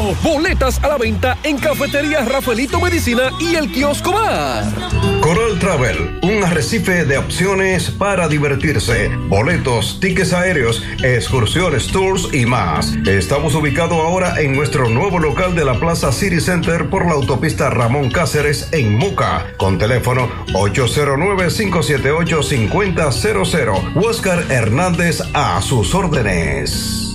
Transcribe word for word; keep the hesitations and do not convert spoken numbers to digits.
Boletas a la venta en Cafetería Rafaelito Medicina y el Kiosco Bar. Coral Travel, un arrecife de opciones para divertirse. Boletos, tickets aéreos, excursiones, tours y más. Estamos ubicados ahora en nuestro nuevo local de la Plaza City Center por la autopista Ramón Cáceres en Moca, con teléfono ocho cero nueve, cinco siete ocho, cinco cero cero cero. Oscar Hernández a sus órdenes.